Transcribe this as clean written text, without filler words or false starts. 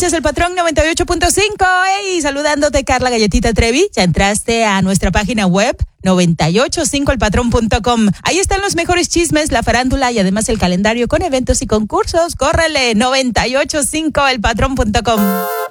Escuchas El Patrón 98.5. Hey, saludándote, Carla Galletita Trevi. Ya entraste a nuestra página web 985elpatrón.com. Ahí están los mejores chismes, la farándula y además el calendario con eventos y concursos. Córrele, 985elpatrón.com.